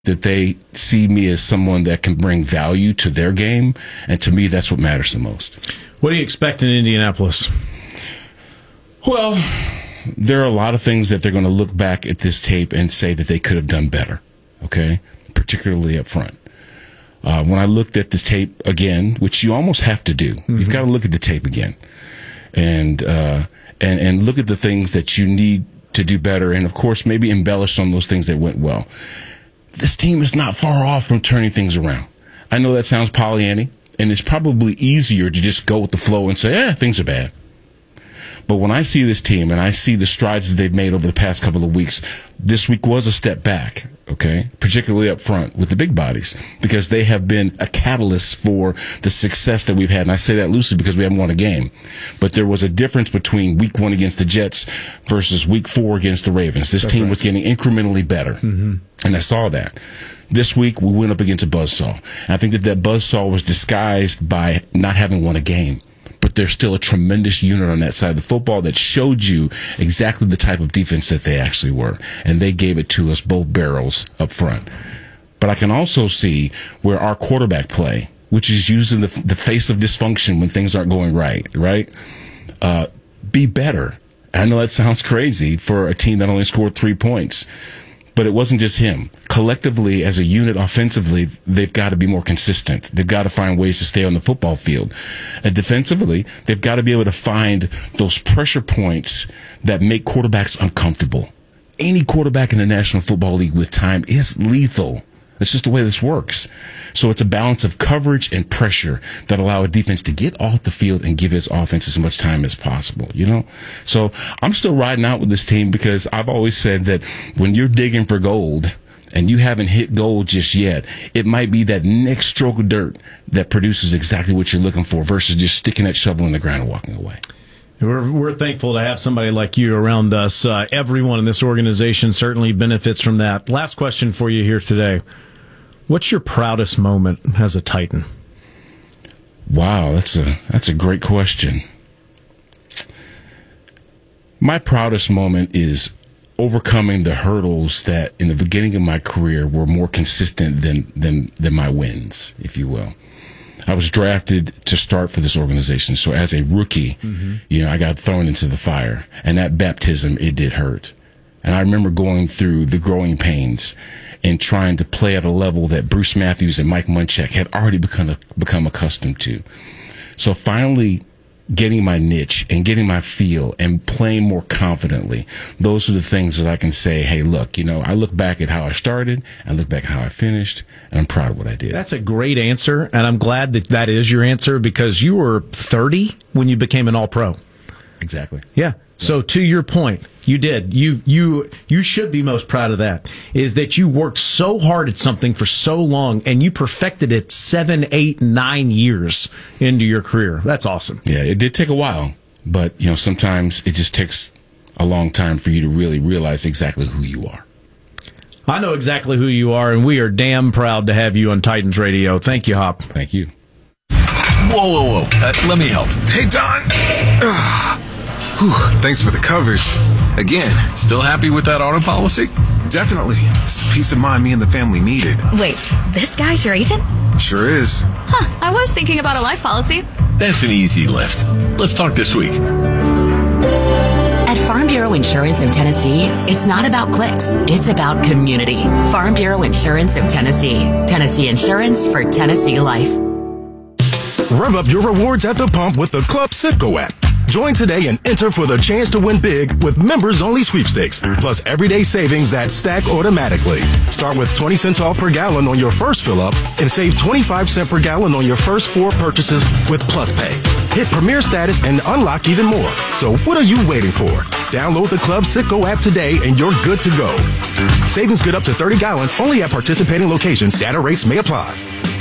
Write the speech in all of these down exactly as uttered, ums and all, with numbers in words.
that they see me as someone that can bring value to their game, and to me, that's what matters the most. What do you expect in Indianapolis? Well, there are a lot of things that they're going to look back at this tape and say that they could have done better, okay, particularly up front. Uh, when I looked at this tape again, which you almost have to do, mm-hmm. you've got to look at the tape again and, uh, and, and look at the things that you need to do better, and, of course, maybe embellish on those things that went well. This team is not far off from turning things around. I know that sounds Pollyanny, and it's probably easier to just go with the flow and say, eh, things are bad. But when I see this team and I see the strides that they've made over the past couple of weeks, this week was a step back, okay, particularly up front with the big bodies, because they have been a catalyst for the success that we've had. And I say that loosely because we haven't won a game. But there was a difference between week one against the Jets versus week four against the Ravens. This That's team right. was getting incrementally better. Mm-hmm. And I saw that. This week, we went up against a buzzsaw. And I think that that buzzsaw was disguised by not having won a game. But there's still a tremendous unit on that side of the football that showed you exactly the type of defense that they actually were. And they gave it to us both barrels up front. But I can also see where our quarterback play, which is using the, the face of dysfunction when things aren't going right, right, uh, be better. I know that sounds crazy for a team that only scored three points. But it wasn't just him. Collectively, as a unit, offensively, they've got to be more consistent. They've got to find ways to stay on the football field. And defensively, they've got to be able to find those pressure points that make quarterbacks uncomfortable. Any quarterback in the National Football League with time is lethal. That's just the way this works. So it's a balance of coverage and pressure that allow a defense to get off the field and give its offense as much time as possible, you know? So I'm still riding out with this team because I've always said that when you're digging for gold and you haven't hit gold just yet, it might be that next stroke of dirt that produces exactly what you're looking for versus just sticking that shovel in the ground and walking away. We're, we're thankful to have somebody like you around us. Uh, everyone in this organization certainly benefits from that. Last question for you here today. What's your proudest moment as a Titan? Wow, that's a that's a great question. My proudest moment is overcoming the hurdles that in the beginning of my career were more consistent than than than my wins, if you will. I was drafted to start for this organization, so as a rookie, mm-hmm. you know, I got thrown into the fire, and that baptism, it did hurt. And I remember going through the growing pains and trying to play at a level that Bruce Matthews and Mike Munchak had already become become accustomed to. So finally getting my niche and getting my feel and playing more confidently, those are the things that I can say, hey, look, you know, I look back at how I started, I look back at how I finished, and I'm proud of what I did. That's a great answer, and I'm glad that that is your answer because you were thirty when you became an All-Pro. Exactly. Yeah. So to your point, you did. You you you should be most proud of that, is that you worked so hard at something for so long and you perfected it seven, eight, nine years into your career. That's awesome. Yeah, it did take a while, but you know, sometimes it just takes a long time for you to really realize exactly who you are. I know exactly who you are, and we are damn proud to have you on Titans Radio. Thank you, Hop. Thank you. Whoa, whoa, whoa. Uh, let me help. Hey, Don. Whew, thanks for the coverage. Again. Still happy with that auto policy? Definitely. It's the peace of mind me and the family needed. Wait, this guy's your agent? Sure is. Huh, I was thinking about a life policy. That's an easy lift. Let's talk this week. At Farm Bureau Insurance of Tennessee, it's not about clicks, it's about community. Farm Bureau Insurance of Tennessee. Tennessee Insurance for Tennessee Life. Rev up your rewards at the pump with the Club Citgo app. Join today and enter for the chance to win big with members-only sweepstakes, plus everyday savings that stack automatically. Start with twenty cents off per gallon on your first fill-up and save twenty-five cents per gallon on your first four purchases with Plus Pay. Hit Premier status and unlock even more. So what are you waiting for? Download the Club Citgo app today and you're good to go. Savings good up to thirty gallons only at participating locations. Data rates may apply.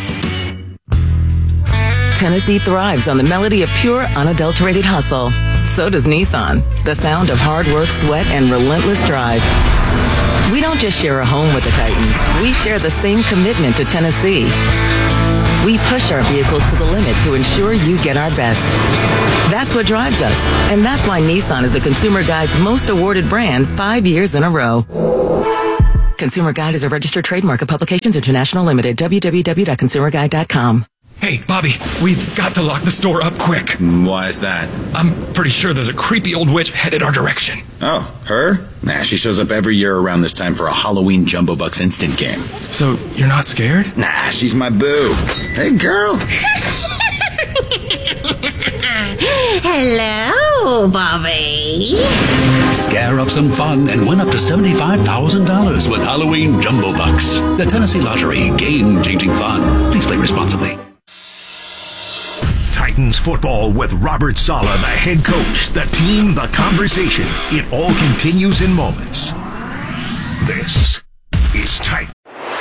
Tennessee thrives on the melody of pure, unadulterated hustle. So does Nissan, the sound of hard work, sweat, and relentless drive. We don't just share a home with the Titans. We share the same commitment to Tennessee. We push our vehicles to the limit to ensure you get our best. That's what drives us, and that's why Nissan is the Consumer Guide's most awarded brand five years in a row. Consumer Guide is a registered trademark of Publications International Limited. w w w dot consumer guide dot com. Hey, Bobby, we've got to lock the store up quick. Why is that? I'm pretty sure there's a creepy old witch headed our direction. Oh, her? Nah, she shows up every year around this time for a Halloween Jumbo Bucks instant game. So, you're not scared? Nah, she's my boo. Hey, girl. Hello, Bobby. Scare up some fun and win up to seventy-five thousand dollars with Halloween Jumbo Bucks. The Tennessee Lottery, game-changing fun. Please play responsibly. Titans football with Robert Saleh, the head coach, the team, the conversation. It all continues in moments. This is Titans.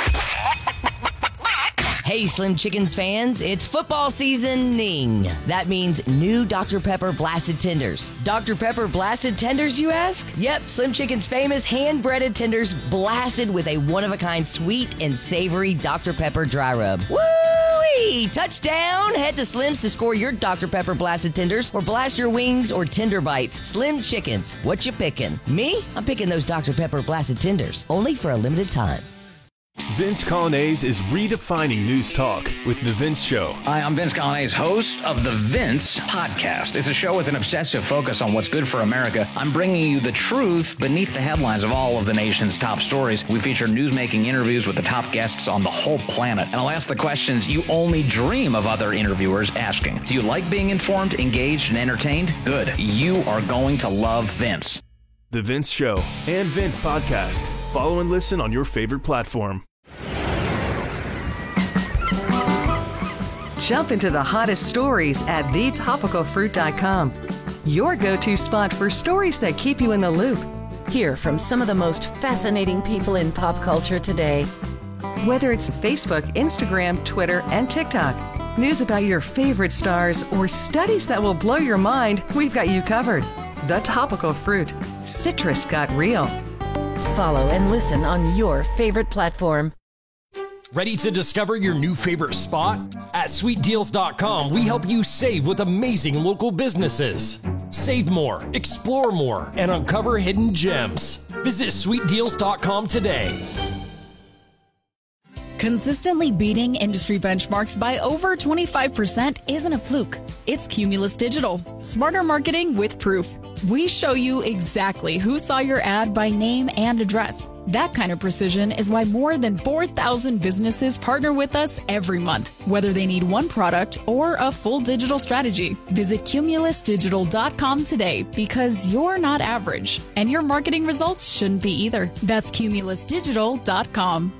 Hey, Slim Chickens fans, it's football seasoning. That means new Doctor Pepper Blasted Tenders. Doctor Pepper Blasted Tenders, you ask? Yep, Slim Chicken's famous hand-breaded tenders blasted with a one-of-a-kind sweet and savory Doctor Pepper dry rub. Woo-wee! Touchdown! Head to Slim's to score your Doctor Pepper Blasted Tenders or blast your wings or tender bites. Slim Chickens, what you picking? Me? I'm picking those Doctor Pepper Blasted Tenders, only for a limited time. Vince Colonnese is redefining news talk with The Vince Show. Hi, I'm Vince Colonnese, host of The Vince Podcast. It's a show with an obsessive focus on what's good for America. I'm bringing you the truth beneath the headlines of all of the nation's top stories. We feature newsmaking interviews with the top guests on the whole planet. And I'll ask the questions you only dream of other interviewers asking. Do you like being informed, engaged, and entertained? Good. You are going to love Vince. The Vince Show and Vince Podcast. Follow and listen on your favorite platform. Jump into the hottest stories at the topical fruit dot com. Your go-to spot for stories that keep you in the loop. Hear from some of the most fascinating people in pop culture today. Whether it's Facebook, Instagram, Twitter, and TikTok, news about your favorite stars, or studies that will blow your mind, we've got you covered. The Topical Fruit. Citrus got real. Follow and listen on your favorite platform. Ready to discover your new favorite spot? At sweet deals dot com, we help you save with amazing local businesses. Save more, explore more, and uncover hidden gems. Visit sweet deals dot com today. Consistently beating industry benchmarks by over twenty-five percent isn't a fluke. It's Cumulus Digital. Smarter marketing with proof. We show you exactly who saw your ad by name and address. That kind of precision is why more than four thousand businesses partner with us every month, whether they need one product or a full digital strategy. Visit cumulus digital dot com today because you're not average, and your marketing results shouldn't be either. That's cumulus digital dot com.